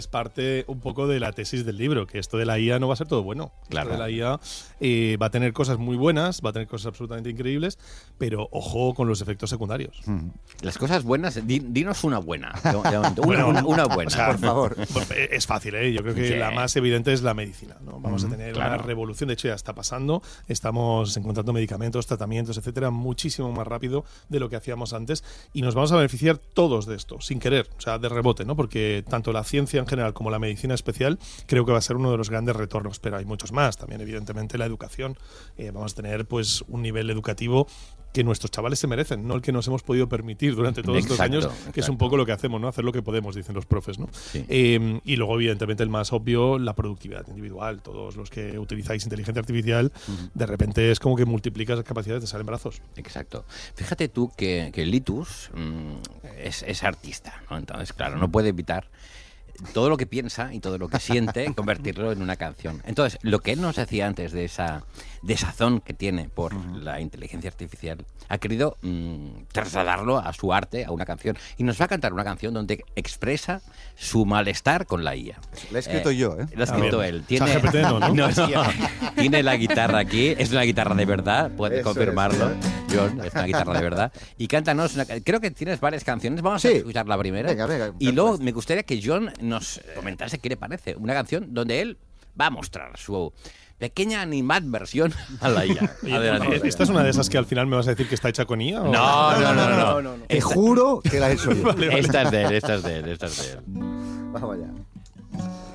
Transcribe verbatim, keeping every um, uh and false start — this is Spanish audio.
es parte un poco de la tesis del libro, que esto de la I A no va a ser todo bueno. Claro. Esto de la I A eh, va a tener cosas muy buenas, va a tener cosas absolutamente increíbles, pero ojo con los efectos secundarios. Mm. Las cosas buenas, di, dinos una buena. De, de momento. Una, Bueno, una, una buena, o sea, por favor. Es fácil, ¿eh? Yo creo que Sí. la más evidente es la medicina, ¿no? Vamos mm, a tener claro. una revolución, de hecho ya está pasando, estamos encontrando medicamentos, tratamientos, etcétera, muchísimo más rápido de lo que hacíamos antes, y nos vamos a beneficiar todos de esto, sin querer, o sea, de rebote, ¿no? Porque tanto la ciencia en general como la medicina especial creo que va a ser uno de los grandes retornos, pero hay muchos más. También, evidentemente, la educación. Eh, vamos a tener pues un nivel educativo que nuestros chavales se merecen, no el que nos hemos podido permitir durante todos exacto, estos años, exacto. que es un poco lo que hacemos, ¿no? Hacer lo que podemos, dicen los profes, ¿no? Sí. Eh, y luego, evidentemente, el más obvio, la productividad individual. Todos los que utilizáis inteligencia artificial, uh-huh. de repente es como que multiplicas las capacidades de salir en brazos. Exacto. Fíjate tú que, que Litus mmm, es, es artista, ¿no? Entonces, claro, no puede evitar todo lo que piensa y todo lo que siente, convertirlo en una canción. Entonces, lo que él nos decía antes de esa desazón que tiene por uh-huh. la inteligencia artificial, ha querido mmm, trasladarlo a su arte, a una canción. Y nos va a cantar una canción donde expresa su malestar con la I A. Lo he escrito eh, yo, ¿eh? Lo ha escrito ah, él. Tiene, G P T, ¿no? ¿no? no, no. Tiene la guitarra aquí, es una guitarra de verdad, puedes Eso confirmarlo, es, ¿sí? John, es una guitarra de verdad. Y cántanos, una, creo que tienes varias canciones, vamos sí. a escuchar la primera. Venga, venga. Y luego me gustaría que John nos comentase qué le parece. Una canción donde él va a mostrar su pequeña animadversión a la I A. Oye, ¿esta es una de esas que al final me vas a decir que está hecha con I A? ¿o? No, no, no, no, no, no, no. Te juro que la he hecho yo. Vale, vale. Esta es de él, esta es de él, esta es de él. Vamos allá.